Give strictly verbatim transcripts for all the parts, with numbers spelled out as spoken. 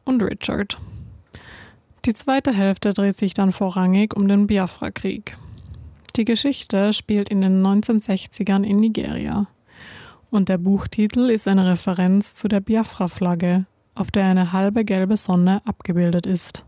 und Richard. Die zweite Hälfte dreht sich dann vorrangig um den Biafra-Krieg. Die Geschichte spielt in den neunzehnhundertsechzigern in Nigeria und der Buchtitel ist eine Referenz zu der Biafra-Flagge, auf der eine halbe gelbe Sonne abgebildet ist.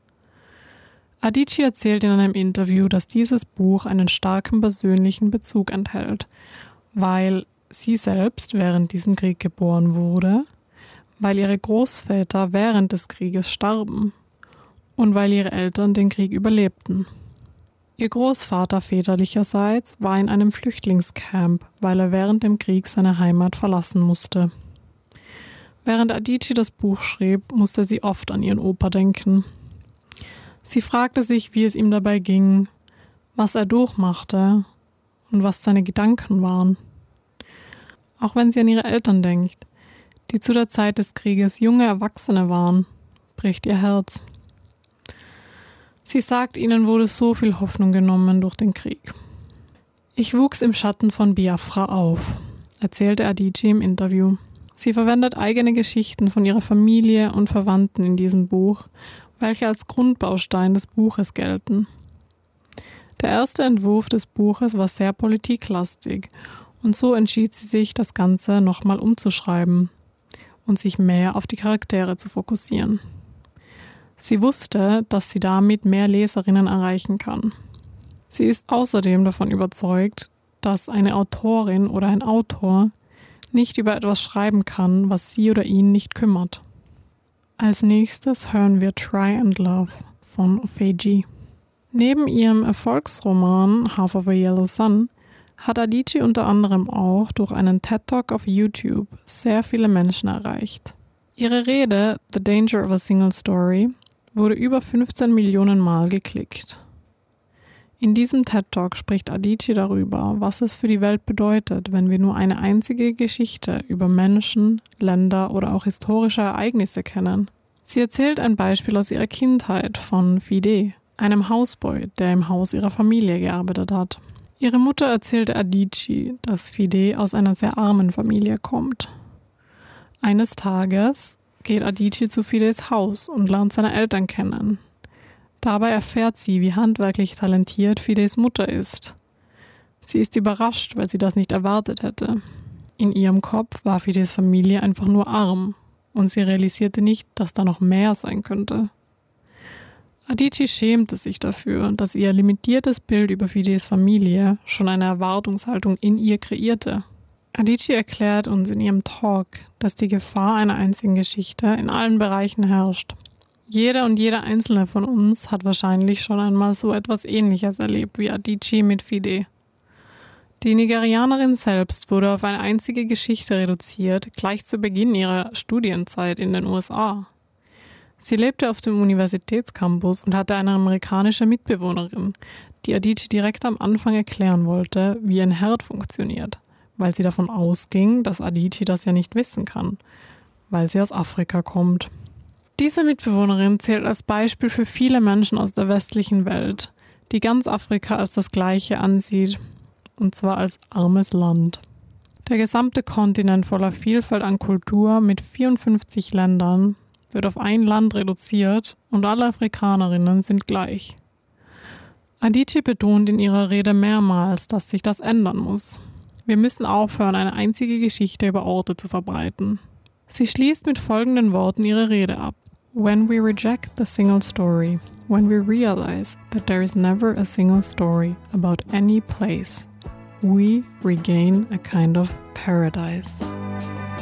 Adichie erzählt in einem Interview, dass dieses Buch einen starken persönlichen Bezug enthält, weil sie selbst während diesem Krieg geboren wurde, weil ihre Großväter während des Krieges starben und weil ihre Eltern den Krieg überlebten. Ihr Großvater väterlicherseits war in einem Flüchtlingscamp, weil er während dem Krieg seine Heimat verlassen musste. Während Adichie das Buch schrieb, musste sie oft an ihren Opa denken. Sie fragte sich, wie es ihm dabei ging, was er durchmachte und was seine Gedanken waren. Auch wenn sie an ihre Eltern denkt, die zu der Zeit des Krieges junge Erwachsene waren, bricht ihr Herz. Sie sagt, ihnen wurde so viel Hoffnung genommen durch den Krieg. Ich wuchs im Schatten von Biafra auf, erzählte Adichie im Interview. Sie verwendet eigene Geschichten von ihrer Familie und Verwandten in diesem Buch, welche als Grundbaustein des Buches gelten. Der erste Entwurf des Buches war sehr politiklastig und so entschied sie sich, das Ganze nochmal umzuschreiben und sich mehr auf die Charaktere zu fokussieren. Sie wusste, dass sie damit mehr Leserinnen erreichen kann. Sie ist außerdem davon überzeugt, dass eine Autorin oder ein Autor nicht über etwas schreiben kann, was sie oder ihn nicht kümmert. Als nächstes hören wir Try and Love von Ofeji. Neben ihrem Erfolgsroman Half of a Yellow Sun hat Adichie unter anderem auch durch einen TED-Talk auf YouTube sehr viele Menschen erreicht. Ihre Rede The Danger of a Single Story wurde über fünfzehn Millionen Mal geklickt. In diesem TED-Talk spricht Adichie darüber, was es für die Welt bedeutet, wenn wir nur eine einzige Geschichte über Menschen, Länder oder auch historische Ereignisse kennen. Sie erzählt ein Beispiel aus ihrer Kindheit von Fide, einem Hausboy, der im Haus ihrer Familie gearbeitet hat. Ihre Mutter erzählte Adichie, dass Fide aus einer sehr armen Familie kommt. Eines Tages geht Adichie zu Fides Haus und lernt seine Eltern kennen. Dabei erfährt sie, wie handwerklich talentiert Fides Mutter ist. Sie ist überrascht, weil sie das nicht erwartet hätte. In ihrem Kopf war Fides Familie einfach nur arm und sie realisierte nicht, dass da noch mehr sein könnte. Adichie schämte sich dafür, dass ihr limitiertes Bild über Fides Familie schon eine Erwartungshaltung in ihr kreierte. Adichie erklärt uns in ihrem Talk, dass die Gefahr einer einzigen Geschichte in allen Bereichen herrscht. Jeder und jeder einzelne von uns hat wahrscheinlich schon einmal so etwas Ähnliches erlebt wie Adichie mit Fide. Die Nigerianerin selbst wurde auf eine einzige Geschichte reduziert, gleich zu Beginn ihrer Studienzeit in den U S A. Sie lebte auf dem Universitätscampus und hatte eine amerikanische Mitbewohnerin, die Adichie direkt am Anfang erklären wollte, wie ein Herd funktioniert, weil sie davon ausging, dass Adichie das ja nicht wissen kann, weil sie aus Afrika kommt. Diese Mitbewohnerin zählt als Beispiel für viele Menschen aus der westlichen Welt, die ganz Afrika als das Gleiche ansieht, und zwar als armes Land. Der gesamte Kontinent voller Vielfalt an Kultur mit vierundfünfzig Ländern wird auf ein Land reduziert und alle Afrikanerinnen sind gleich. Adichie betont in ihrer Rede mehrmals, dass sich das ändern muss. Wir müssen aufhören, eine einzige Geschichte über Orte zu verbreiten. Sie schließt mit folgenden Worten ihre Rede ab. When we reject the single story, when we realize that there is never a single story about any place, we regain a kind of paradise.